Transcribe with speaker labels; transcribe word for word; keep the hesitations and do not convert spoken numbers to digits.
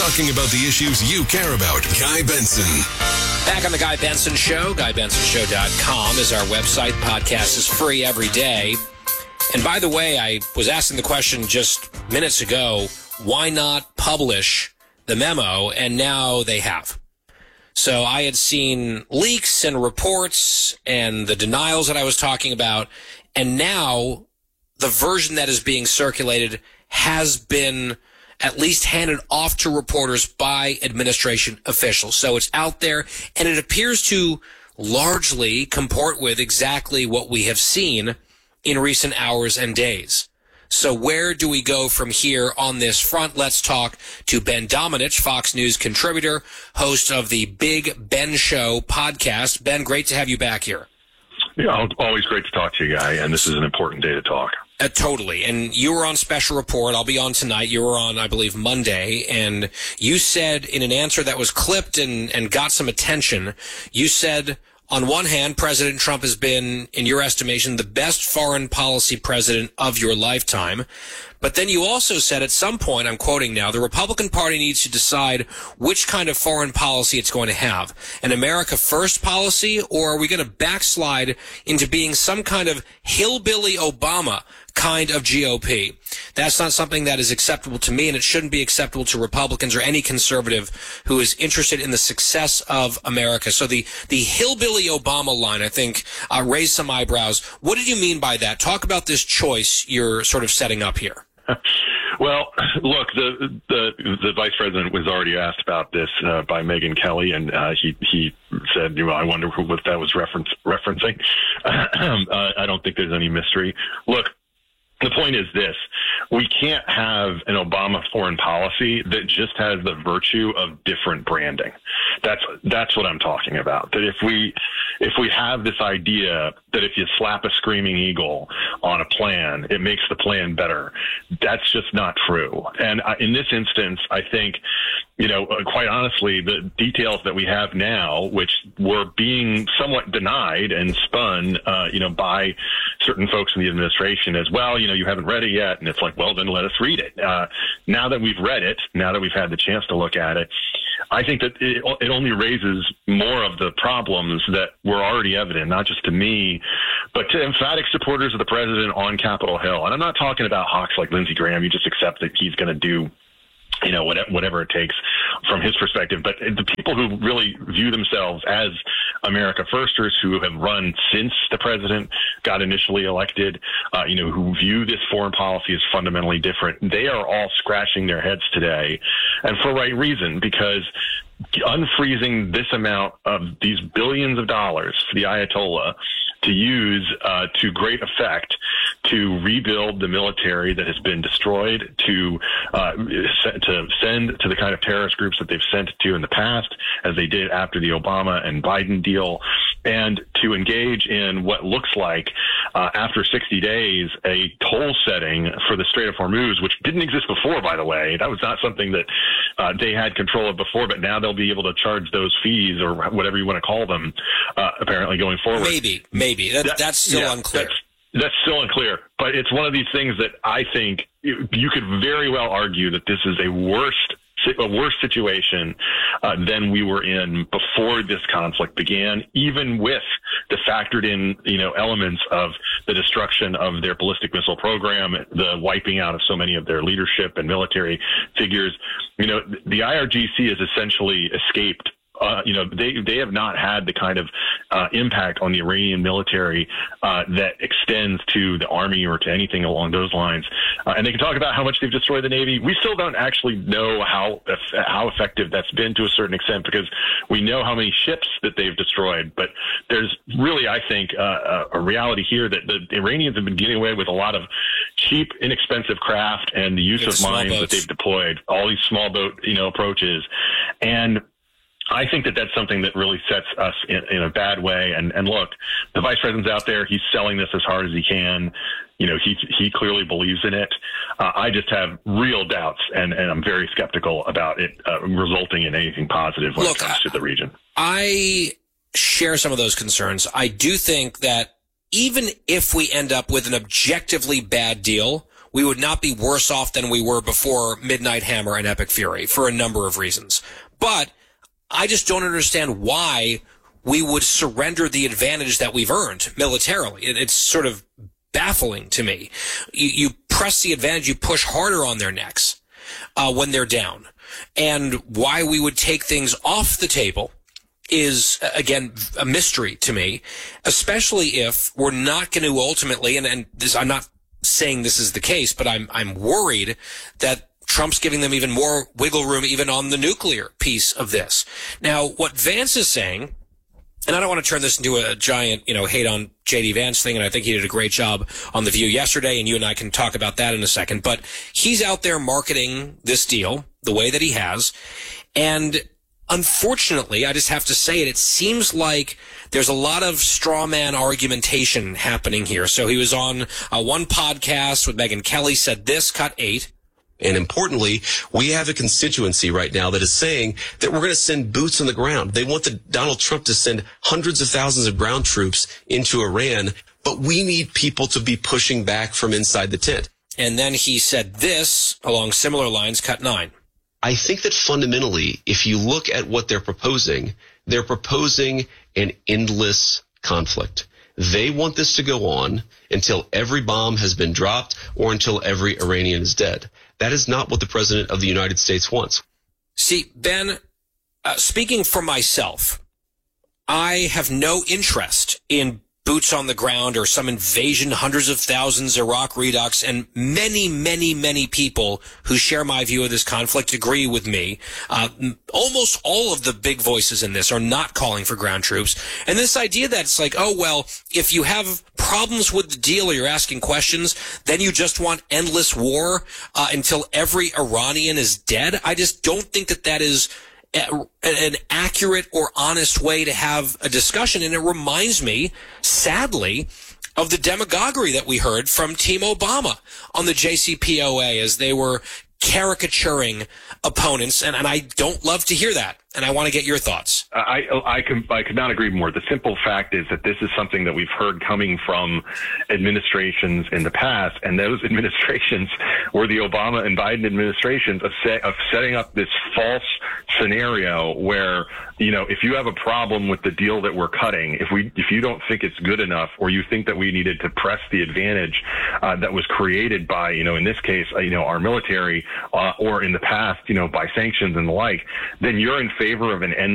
Speaker 1: talking about the issues you care about. Guy Benson.
Speaker 2: Back on the Guy Benson Show. Guy Benson Show dot com is our website. Podcast is free every day. And by the way, I was asking the question just minutes ago, why not publish the memo? And now they have. So I had seen leaks and reports and the denials that I was talking about. And now the version that is being circulated has been at least handed off to reporters by administration officials. So it's out there, and it appears to largely comport with exactly what we have seen in recent hours and days. So where do we go from here on this front? Let's talk to Ben Domenech, Fox News contributor, host of the Big Ben Show podcast. Ben, great to have you back here.
Speaker 3: Yeah, always great to talk to you, Guy, and this is an important day to talk.
Speaker 2: Uh, totally. And you were on Special Report. I'll be on tonight. You were on, I believe, Monday. And you said in an answer that was clipped and, and got some attention, you said, on one hand, President Trump has been, in your estimation, the best foreign policy president of your lifetime. But then you also said at some point, I'm quoting now, the Republican Party needs to decide which kind of foreign policy it's going to have. An America First policy, or are we going to backslide into being some kind of hillbilly Obama kind of G O P? That's not something that is acceptable to me, and it shouldn't be acceptable to Republicans or any conservative who is interested in the success of America. So the, the hillbilly Obama line, I think, uh, raised some eyebrows. What did you mean by that? Talk about this choice you're sort of setting up here.
Speaker 3: Well, look, the, the the vice president was already asked about this uh, by Megyn Kelly, and uh, he he said, you know, I wonder what that was reference, referencing. uh, I don't think there's any mystery. Look, the point is this. We can't have an Obama foreign policy that just has the virtue of different branding. That's that's what I'm talking about. That if we if we have this idea that if you slap a screaming eagle on a plan, it makes the plan better, that's just not true. And in this instance, I think, you know, quite honestly, the details that we have now, which were being somewhat denied and spun, uh, you know, by certain folks in the administration as well, you know, you haven't read it yet. And it's like, well, then let us read it. Uh, now that we've read it, now that we've had the chance to look at it, I think that it, it only raises more of the problems that were already evident, not just to me, but to emphatic supporters of the president on Capitol Hill. And I'm not talking about hawks like Lindsey Graham. You just accept that he's going to do, you know, whatever, whatever it takes from his perspective. But the people who really view themselves as America Firsters, who have run since the president got initially elected, uh, you know, who view this foreign policy as fundamentally different, they are all scratching their heads today, and for right reason, because unfreezing this amount of these billions of dollars for the Ayatollah to use uh, to great effect to rebuild the military that has been destroyed, to uh, to send to the kind of terrorist groups that they've sent to in the past, as they did after the Obama and Biden deal, and to engage in what looks like, uh, after sixty days, a toll setting for the Strait of Hormuz, which didn't exist before, by the way. That was not something that uh, they had control of before, but now they'll be able to charge those fees, or whatever you want to call them, uh, apparently going forward.
Speaker 2: Maybe, maybe. That, that, that's still yeah, unclear.
Speaker 3: That's, That's still unclear, but it's one of these things that I think you, you could very well argue that this is a worse, a worse situation uh, than we were in before this conflict began, even with the factored in, you know, elements of the destruction of their ballistic missile program, the wiping out of so many of their leadership and military figures. You know, the I R G C has essentially escaped. Uh, you know, they they have not had the kind of uh, impact on the Iranian military uh, that extends to the army or to anything along those lines. Uh, and they can talk about how much they've destroyed the Navy. We still don't actually know how how effective that's been to a certain extent, because we know how many ships that they've destroyed. But there's really, I think, uh, a reality here that the Iranians have been getting away with a lot of cheap, inexpensive craft and the use
Speaker 2: yeah,
Speaker 3: of mines boats that they've deployed, all these small boat, you know, approaches. And I think that that's something that really sets us in, in a bad way. And, and look, the vice president's out there. He's selling this as hard as he can. You know, he he clearly believes in it. Uh, I just have real doubts, and, and I'm very skeptical about it uh, resulting in anything positive when
Speaker 2: Look,
Speaker 3: it comes to the region.
Speaker 2: I share some of those concerns. I do think that even if we end up with an objectively bad deal, we would not be worse off than we were before Midnight Hammer and Epic Fury for a number of reasons. But I just don't understand why we would surrender the advantage that we've earned militarily. It, it's sort of baffling to me. You, you press the advantage, you push harder on their necks uh, when they're down. And why we would take things off the table is, again, a mystery to me, especially if we're not going to ultimately, and, and this, I'm not saying this is the case, but I'm, I'm worried that Trump's giving them even more wiggle room even on the nuclear piece of this. Now, what Vance is saying, and I don't want to turn this into a giant, you know, hate on J D Vance thing, and I think he did a great job on The View yesterday, and you and I can talk about that in a second, but he's out there marketing this deal the way that he has, and unfortunately, I just have to say it, it seems like there's a lot of straw man argumentation happening here. So he was on uh, one podcast with Megyn Kelly, said this, cut eight.
Speaker 4: And importantly, we have a constituency right now that is saying that we're going to send boots on the ground. They want the, Donald Trump to send hundreds of thousands of ground troops into Iran, but we need people to be pushing back from inside the tent.
Speaker 2: And then he said this along similar lines, cut nine.
Speaker 4: I think that fundamentally, if you look at what they're proposing, they're proposing an endless conflict. They want this to go on until every bomb has been dropped or until every Iranian is dead. That is not what the President of the United States wants.
Speaker 2: See, Ben, uh, speaking for myself, I have no interest in boots on the ground or some invasion, hundreds of thousands, Iraq redux, and many, many, many people who share my view of this conflict agree with me. Uh, almost all of the big voices in this are not calling for ground troops. And this idea that it's like, oh, well, if you have problems with the deal or you're asking questions, then you just want endless war uh, until every Iranian is dead. I just don't think that that is an accurate or honest way to have a discussion. And it reminds me, sadly, of the demagoguery that we heard from Team Obama on the J C P O A as they were caricaturing opponents. And, and I don't love to hear that. And I want to get your thoughts.
Speaker 3: I, I, can, I could not agree more. The simple fact is that this is something that we've heard coming from administrations in the past, and those administrations were the Obama and Biden administrations of, set, of setting up this false scenario where, you know, if you have a problem with the deal that we're cutting, if we, if you don't think it's good enough, or you think that we needed to press the advantage uh, that was created by, you know, in this case, uh, you know, our military, uh, or in the past, you know, by sanctions and the like, then you're in favor of an end